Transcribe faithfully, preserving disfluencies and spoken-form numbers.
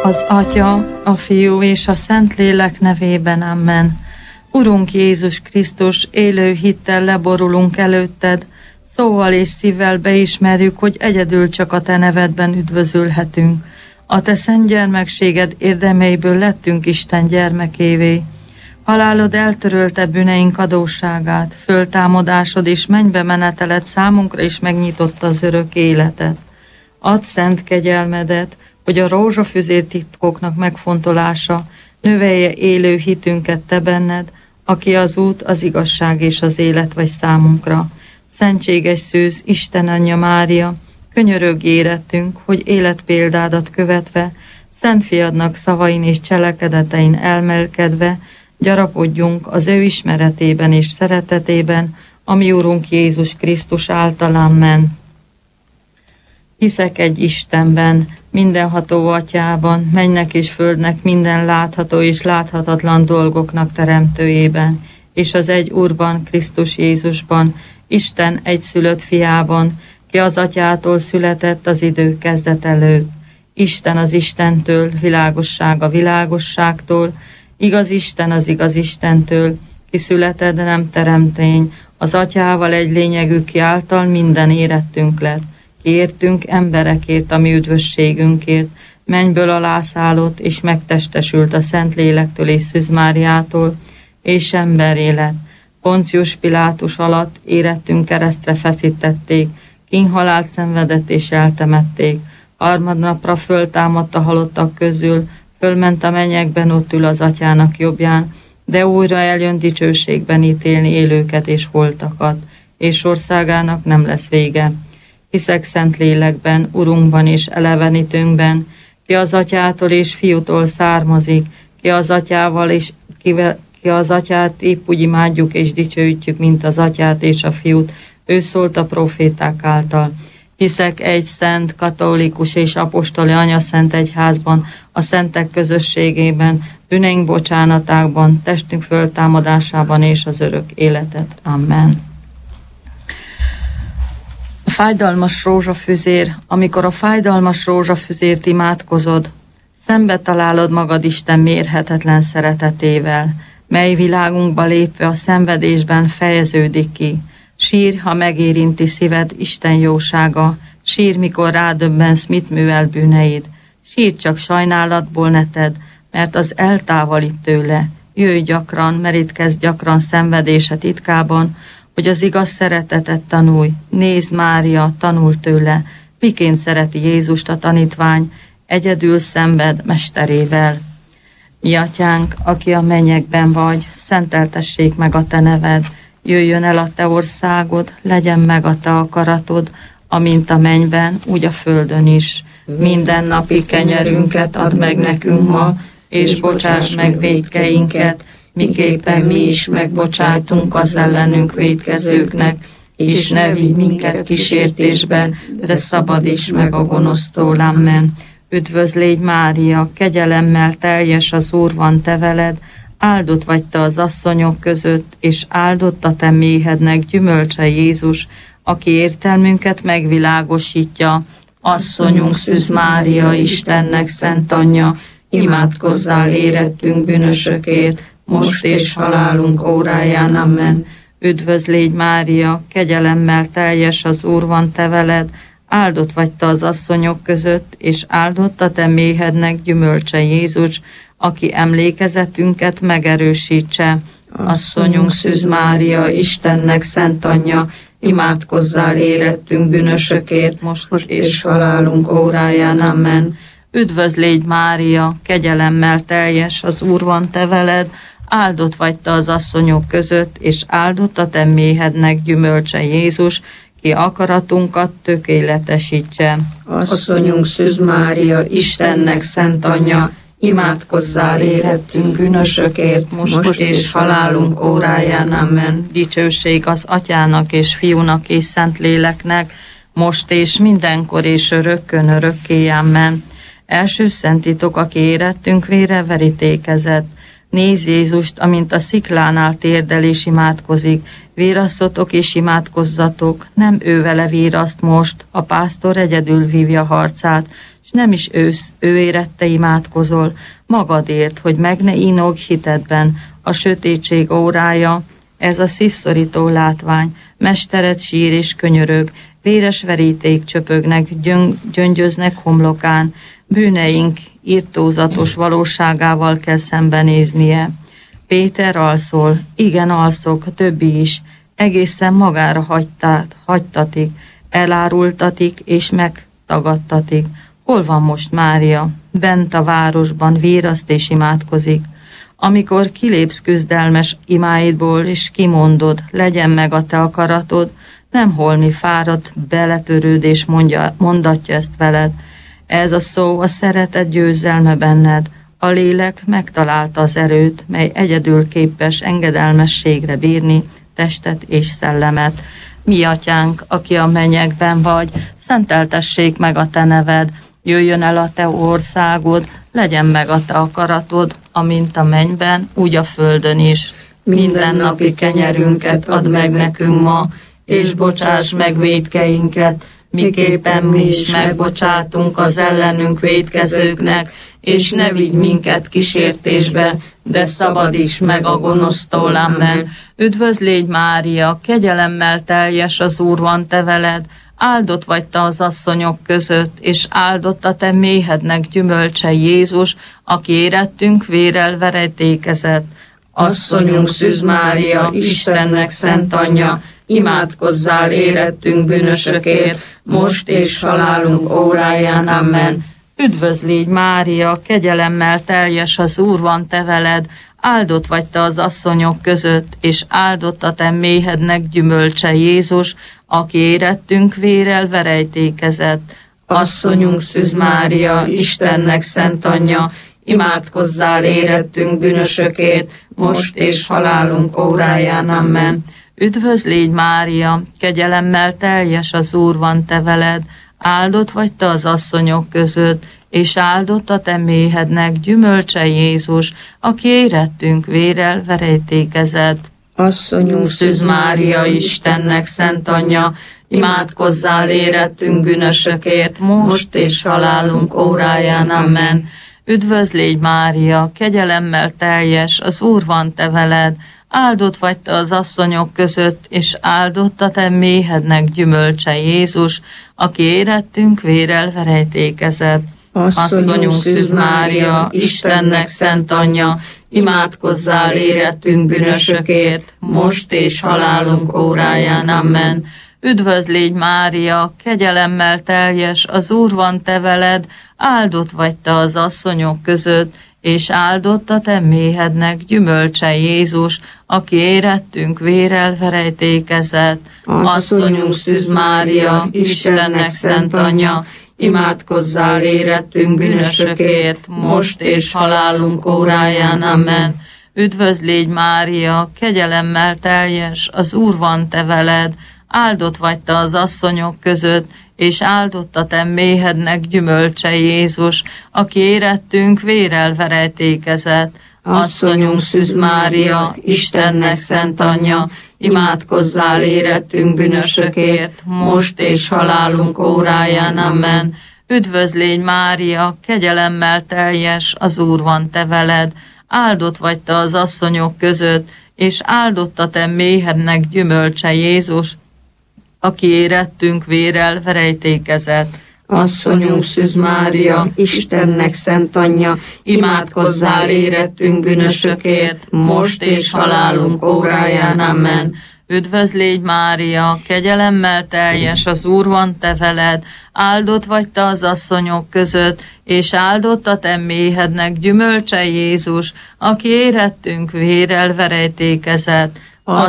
Az Atya, a Fiú és a Szentlélek nevében, amen. Urunk Jézus Krisztus, élő hittel leborulunk előtted, szóval és szívvel beismerjük, hogy egyedül csak a te nevedben üdvözülhetünk. A te szent gyermekséged érdemeiből lettünk Isten gyermekévé. Halálod eltörölte bűneink adósságát, föltámadásod és mennybe meneteled számunkra is megnyitotta az örök életet. Add szent kegyelmedet, hogy a rózsafüzér titkoknak megfontolása növelje élő hitünket te benned, aki az út, az igazság és az élet vagy számunkra. Szentséges szűz, Isten anyja Mária, könyörögj érettünk, hogy életpéldádat követve, szent fiadnak szavain és cselekedetein elmelkedve, gyarapodjunk az ő ismeretében és szeretetében, ami Urunk Jézus Krisztus által, amen. Hiszek egy Istenben, mindenható Atyában, mennynek és földnek minden látható és láthatatlan dolgoknak teremtőjében, és az egy Úrban, Krisztus Jézusban, Isten egyszülött fiában, ki az Atyától született az idők kezdet előtt. Isten az Istentől, világosság a világosságtól, igaz Isten az igaz Istentől, ki született, de nem teremtény, az Atyával egy lényegű, ki által minden érettünk lett. Értünk emberekért, a mi üdvösségünkért, mennyből alászállott és megtestesült a Szentlélektől és Szűz Máriától, és emberé lett. Poncius Pilátus alatt érettünk keresztre feszítették, kínhalált szenvedett és eltemették. Harmadnapra föltámadt a halottak közül, fölment a mennyekben, ott ül az Atyának jobbján, de újra eljön dicsőségben ítélni élőket és holtakat, és országának nem lesz vége. Hiszek szent lélekben, Urunkban és elevenítőnkben, ki az Atyától és Fiútól származik, ki az Atyával és kivel, ki az Atyát épp úgy imádjuk és dicsőítjük, mint az Atyát és a Fiút, ő szólt a proféták által. Hiszek egy szent, katolikus és apostoli anyaszent egyházban, a szentek közösségében, bűneink bocsánatában, testünk föltámadásában és az örök életet. Amen. A fájdalmas rózsafüzér, amikor a fájdalmas rózsafüzért imádkozod, szembe találod magad Isten mérhetetlen szeretetével, mely világunkba lépve a szenvedésben fejeződik ki. Sír, ha megérinti szíved Isten jósága, sír, mikor rádöbbensz, mit művel bűneid. Sír, csak sajnálatból ne tedd, mert az eltávolít tőle. Jöjj gyakran, merítkezz gyakran szenvedése titkában, hogy az igaz szeretetet tanulj. Nézd, Mária, tanul tőle, miként szereti Jézust a tanítvány, egyedül szenved mesterével. Mi Atyánk, aki a mennyekben vagy, szenteltessék meg a te neved, jöjjön el a te országod, legyen meg a te akaratod, amint a mennyben, úgy a földön is. Minden napi kenyerünket add meg nekünk ma, és bocsáss meg vétkeinket, miképpen mi is megbocsájtunk az ellenünk vétkezőknek, és ne vigy minket kísértésben, de szabadíts meg a gonosztól, amen. Üdvözl légy, Mária, kegyelemmel teljes az Úr van te veled, áldott vagy te az asszonyok között, és áldott a te méhednek gyümölcse Jézus, aki értelmünket megvilágosítja. Asszonyunk Szűz Mária, Istennek szent anyja, imádkozzál érettünk bűnösökért, most és halálunk óráján, amen. Üdvözl légy, Mária, kegyelemmel teljes az Úr van te veled, áldott vagy te az asszonyok között, és áldott a te méhednek gyümölcse Jézus, aki emlékezetünket megerősítse. Asszonyunk Szűz Mária, Istennek szent anyja, imádkozzál érettünk bűnösökért, most, most és halálunk óráján, amen. Üdvözl légy, Mária, kegyelemmel teljes az Úr van te veled, áldott vagy te az asszonyok között, és áldott a te méhednek gyümölcse Jézus, ki akaratunkat tökéletesítse. Asszonyunk Szűz Mária, Istennek szent anyja, imádkozzál érettünk bűnösökért, most, most és halálunk óráján, amen. Dicsőség az Atyának és Fiúnak és Szentléleknek, most és mindenkor és örökkön örökké, amen. Első szent titok, aki érettünk vére verítékezett. Nézd Jézust, amint a sziklánál térdel és imádkozik. Vérasztotok és imádkozzatok, nem ő vele véraszt most, a pásztor egyedül vívja harcát, s nem is ősz, ő érette imádkozol, magadért, hogy meg ne inog hitedben a sötétség órája, ez a szívszorító látvány, mestered sír és könyörög, véres veríték csöpögnek, gyön, gyöngyöznek homlokán, bűneink irtózatos valóságával kell szembenéznie. Péter alszol, igen alszok, a többi is, egészen magára hagytát, hagytatik, elárultatik és megtagadtatik. Hol van most Mária? Bent a városban víraszt és imádkozik. Amikor kilépsz küzdelmes imáidból, és kimondod, legyen meg a te akaratod, nem holmi fáradt beletörődés mondja, mondatja ezt veled. Ez a szó a szeretet győzelme benned. A lélek megtalálta az erőt, mely egyedül képes engedelmességre bírni testet és szellemet. Mi atyánk, aki a mennyekben vagy, szenteltessék meg a te neved, jöjjön el a te országod, legyen meg a te akaratod, amint a mennyben, úgy a földön is. Minden napi kenyerünket add meg nekünk ma, és bocsáss meg vétkeinket, miképpen mi is megbocsátunk az ellenünk vétkezőknek, és ne vigy minket kísértésbe, de szabadíts meg a gonosztól, amen. Üdvözl légy Mária, kegyelemmel teljes az Úr van te veled, áldott vagy te az asszonyok között, és áldott a te méhednek gyümölcse Jézus, aki érettünk vérrel verejtékezett. Asszonyunk Szűz Mária, Istennek szent anyja, imádkozzál érettünk bűnösökért, most és halálunk óráján, amen. Üdvözl légy Mária, kegyelemmel teljes az Úr van te veled, áldott vagy te az asszonyok között, és áldott a te méhednek gyümölcse Jézus, aki érettünk vérrel verejtékezett. Asszonyunk Szűz Mária, Istennek szent anyja, imádkozzál érettünk bűnösökért, most és halálunk óráján, amen. Üdvözl légy Mária, kegyelemmel teljes az Úr van te veled, áldott vagy te az asszonyok között, és áldott a te méhednek gyümölcse Jézus, aki érettünk vérrel verejtékezett. Asszonyunk Szűz Mária, Istennek szent anyja, imádkozzál érettünk bűnösökért, most és halálunk óráján, amen. Üdvözl légy Mária, kegyelemmel teljes, az Úr van te veled, áldott vagy te az asszonyok között, és áldott a te méhednek gyümölcse Jézus, aki érettünk vérrel verejtékezett. Asszonyunk Szűz Mária, Istennek szent anyja, imádkozzál érettünk bűnösökért, most és halálunk óráján, amen. Üdvözl légy Mária, kegyelemmel teljes, az Úr van te veled, áldott vagy te az asszonyok között, és áldott a te méhednek gyümölcse Jézus, aki érettünk vérrel verejtékezett. Asszonyunk Szűz Mária, Istennek szent anyja, imádkozzál érettünk bűnösökért, most és halálunk óráján, amen. Üdvözl légy Mária, kegyelemmel teljes, az Úr van te veled, áldott vagy te az asszonyok között, és áldott a te méhednek gyümölcse Jézus, aki érettünk vérrel verejtékezett. Asszonyunk Szűz Mária, Istennek szent anyja, imádkozzál érettünk bűnösökért, most és halálunk óráján, amen. Üdvözl légy Mária, kegyelemmel teljes, az Úr van te veled, áldott vagy te az asszonyok között, és áldott a te méhednek gyümölcse Jézus, aki érettünk vérrel verejtékezett. Asszonyunk Szűz Mária, Istennek szent anyja, imádkozzál érettünk bűnösökért, most és halálunk óráján, amen. Üdvözl légy Mária, kegyelemmel teljes, az Úr van te veled, áldott vagy te az asszonyok között, és áldott a te méhednek gyümölcse Jézus, aki érettünk vérrel verejtékezett.